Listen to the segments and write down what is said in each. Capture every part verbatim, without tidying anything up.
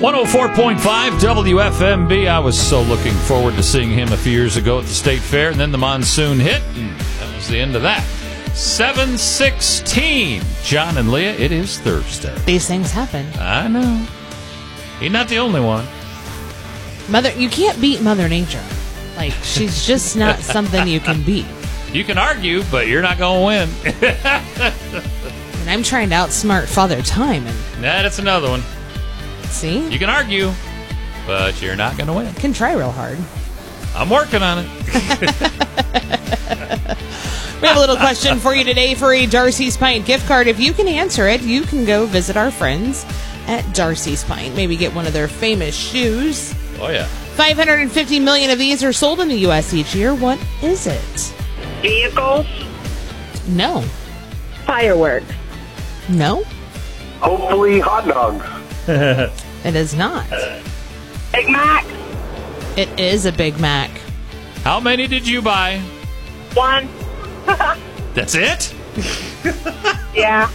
one oh four point five W F M B. I was so looking forward to seeing him a few years ago at the State Fair, and then the monsoon hit, and that was the end of that. seven sixteen. John and Leah, it is Thursday. These things happen. I know. You're not the only one. Mother, you can't beat Mother Nature. Like, she's just not something you can beat. You can argue, but you're not going to win. And I'm trying to outsmart Father Time. And Nah, that's another one. see? You can argue, but you're not going to win. can try real hard. I'm working on it. We have a little question for you today for a Darcy's Pint gift card. If you can answer it, you can go visit our friends at Darcy's Pint. Maybe get one of their famous shoes. Oh, yeah. five hundred fifty million of these are sold in the U S each year. What is it? Vehicles, No. fireworks, No, Hopefully hot dogs. it is not. Big Mac, It is a Big Mac. How many did you buy? one, That's it? yeah,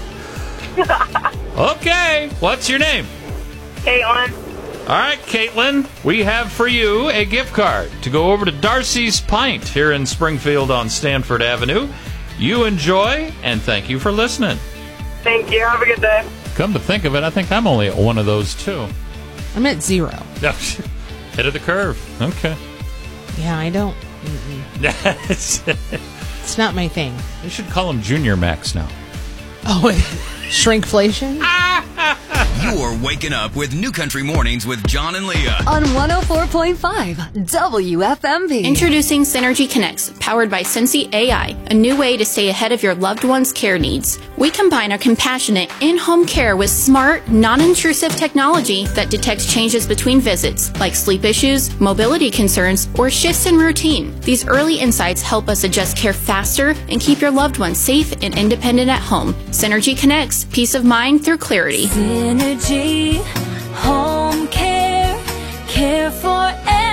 Okay. What's your name? Caitlin, All right, Caitlin, we have for you a gift card to go over to Darcy's Pint here in Springfield on Stanford Avenue. You enjoy, and thank you for listening. thank you, have a good day. Come to think of it, I think I'm only at one of those, too. I'm at zero. Head of the curve. Okay. Yeah, I don't. Mm-mm. It's not my thing. We should call them Junior Max now. Oh, shrinkflation? You are waking up with New Country Mornings with John and Leah. On one oh four point five W F M B. Introducing Synergy Connects, powered by Sensi A I, a new way to stay ahead of your loved one's care needs. We combine our compassionate in-home care with smart, non-intrusive technology that detects changes between visits, like sleep issues, mobility concerns, or shifts in routine. These early insights help us adjust care faster and keep your loved one safe and independent at home. Synergy Connects, peace of mind through clarity. Synergy, home care, care for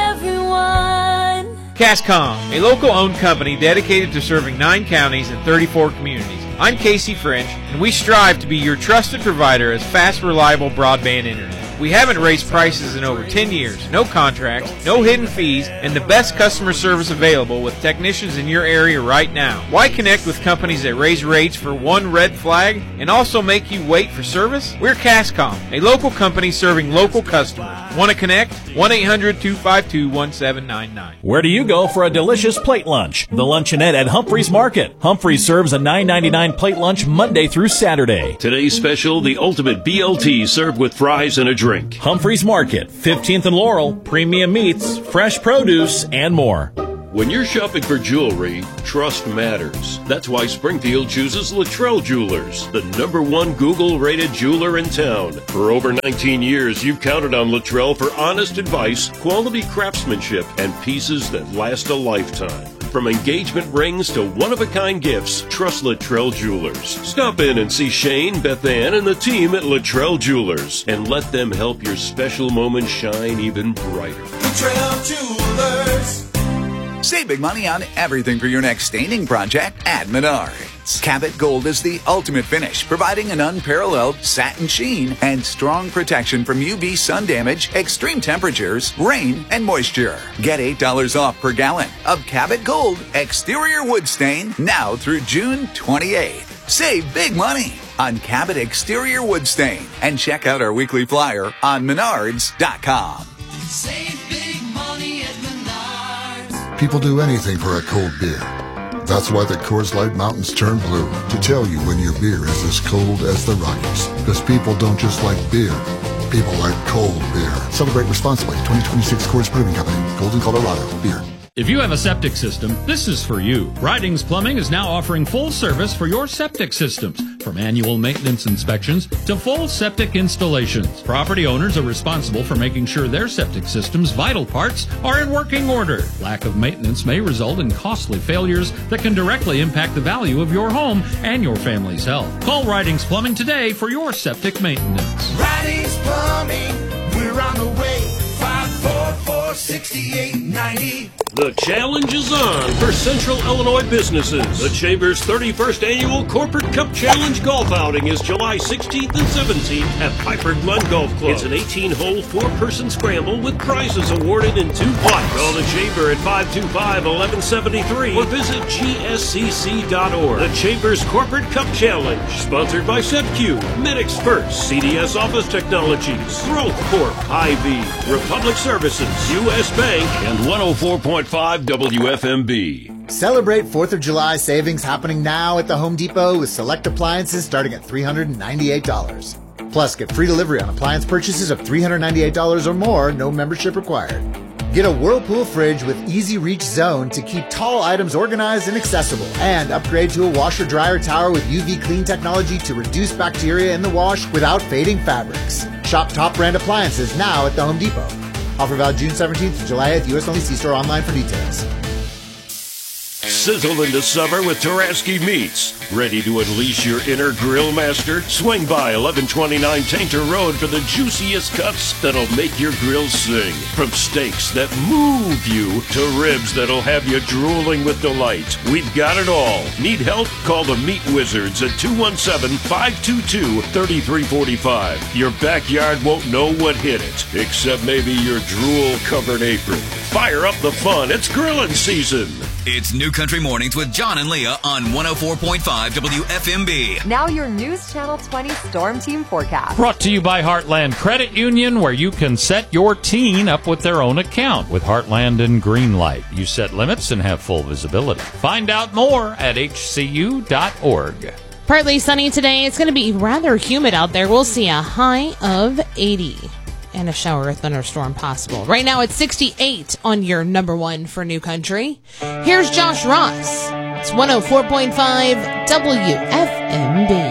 everyone. Cascom, a local-owned company dedicated to serving nine counties and thirty-four communities. I'm Casey French, and we strive to be your trusted provider of fast, reliable broadband internet. We haven't raised prices in over ten years, no contracts, no hidden fees, and the best customer service available with technicians in your area right now. Why connect with companies that raise rates for one red flag and also make you wait for service? We're Cascom, a local company serving local customers. Want to connect? one eight hundred two five two one seven nine nine. Where do you go for a delicious plate lunch? The Luncheonette at Humphreys Market. Humphreys serves a nine ninety-nine plate lunch Monday through Saturday. Today's special, the ultimate B L T served with fries and a drink. Humphreys Market, fifteenth and Laurel, premium meats, fresh produce, and more. When you're shopping for jewelry, trust matters. That's why Springfield chooses Luttrell Jewelers, the number one Google-rated jeweler in town. For over nineteen years, you've counted on Luttrell for honest advice, quality craftsmanship, and pieces that last a lifetime. From engagement rings to one-of-a-kind gifts, trust Luttrell Jewelers. Stop in and see Shane, Beth Ann, and the team at Luttrell Jewelers, and let them help your special moment shine even brighter. Luttrell Jewelers. Save big money on everything for your next staining project at Menards. Cabot Gold is the ultimate finish, providing an unparalleled satin sheen and strong protection from U V sun damage, extreme temperatures, rain, and moisture. Get eight dollars off per gallon of Cabot Gold exterior wood stain now through June twenty-eighth. Save big money on Cabot exterior wood stain and check out our weekly flyer on menards dot com. Save big money at Menards. People do anything for a cold beer. That's why the Coors Light Mountains turn blue, to tell you when your beer is as cold as the Rockies. Because people don't just like beer, people like cold beer. Celebrate responsibly. twenty twenty-six Coors Brewing Company, Golden, Colorado. Beer. If you have a septic system, this is for you. Ridings Plumbing is now offering full service for your septic systems, from annual maintenance inspections to full septic installations. Property owners are responsible for making sure their septic system's vital parts are in working order. Lack of maintenance may result in costly failures that can directly impact the value of your home and your family's health. Call Ridings Plumbing today for your septic maintenance. Ridings Plumbing, we're on the way. five four four, six eight nine zero. The challenge is on for Central Illinois businesses. The Chamber's thirty-first Annual Corporate Cup Challenge Golf Outing is July sixteenth and seventeenth at Piper Glen Golf Club. It's an eighteen-hole, four-person scramble with prizes awarded in two flights. Call the Chamber at five two five, one one seven three or visit G S C C dot org. The Chamber's Corporate Cup Challenge, sponsored by SetQ, Medix First, C D S Office Technologies, Growth Corp, Hy-Vee, Republic Services, U S Bank, and one oh four point five W F M B. Celebrate fourth of July savings happening now at the Home Depot with select appliances starting at three hundred ninety-eight dollars. Plus, get free delivery on appliance purchases of three hundred ninety-eight dollars or more, no membership required. Get a Whirlpool fridge with easy reach zone to keep tall items organized and accessible. And upgrade to a washer dryer tower with U V clean technology to reduce bacteria in the wash without fading fabrics. Shop top brand appliances now at the Home Depot. Offer valid June seventeenth to July eighth, U S only. See store online for details. Sizzle into summer with Taraski Meats. Ready to unleash your inner grill master? Swing by eleven twenty-nine Tainter Road for the juiciest cuts that'll make your grill sing. From steaks that move you to ribs that'll have you drooling with delight. We've got it all. Need help? Call the Meat Wizards at two one seven, five two two, three three four five. Your backyard won't know what hit it, except maybe your drool-covered apron. Fire up the fun. It's grilling season. It's New Country Mornings with John and Leah on one oh four point five W F M B. Now your News Channel twenty Storm Team forecast. Brought to you by Heartland Credit Union, where you can set your teen up with their own account with Heartland and Greenlight. You set limits and have full visibility. Find out more at H C U dot org. Partly sunny today. It's going to be rather humid out there. We'll see a high of eighty. And a shower or thunderstorm possible. Right now it's sixty-eight on your number one for New Country. Here's Josh Ross. It's one oh four point five W F M B.